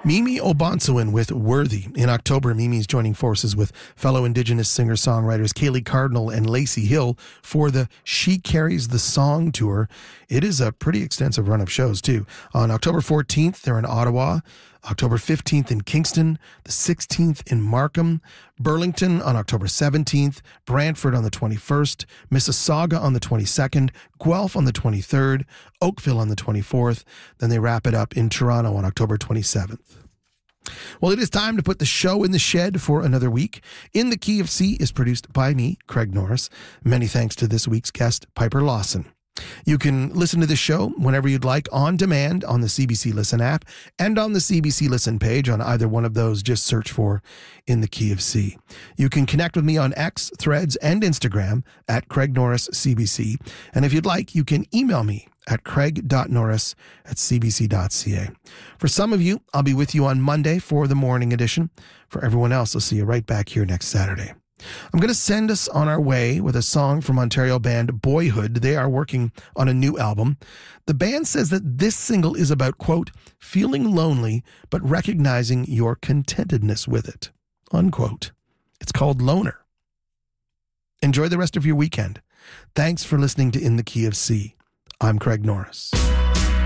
Mimi Obansuin with Worthy. In October, Mimi's joining forces with fellow Indigenous singer-songwriters Kaylee Cardinal and Lacey Hill for the She Carries the Song tour. It is a pretty extensive run of shows, too. On October 14th, they're in Ottawa. October 15th in Kingston, the 16th in Markham, Burlington on October 17th, Brantford on the 21st, Mississauga on the 22nd, Guelph on the 23rd, Oakville on the 24th. Then they wrap it up in Toronto on October 27th. Well, it is time to put the show in the shed for another week. In the Key of C is produced by me, Craig Norris. Many thanks to this week's guest, Piper Lawson. You can listen to the show whenever you'd like on demand on the CBC Listen app and on the CBC Listen page. On either one of those, just search for In the Key of C. You can connect with me on X, Threads, and Instagram at Craig Norris CBC. And if you'd like, you can email me at craig.norris@cbc.ca. For some of you, I'll be with you on Monday for the morning edition. For everyone else, I'll see you right back here next Saturday. I'm going to send us on our way with a song from Ontario band Boyhood. They are working on a new album. The band says that this single is about, quote, feeling lonely, but recognizing your contentedness with it, unquote. It's called Loner. Enjoy the rest of your weekend. Thanks for listening to In the Key of C. I'm Craig Norris.